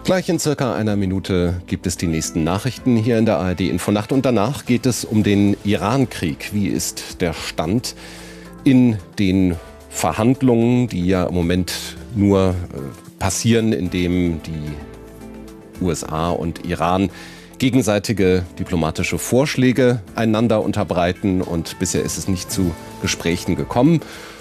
Gleich in circa einer Minute gibt es die nächsten Nachrichten hier in der ARD Infonacht und danach geht es um den Iran-Krieg. Wie ist der Stand in den Verhandlungen, die ja im Moment nur passieren, indem die USA und Iran gegenseitige diplomatische Vorschläge einander unterbreiten und bisher ist es nicht zu Gesprächen gekommen.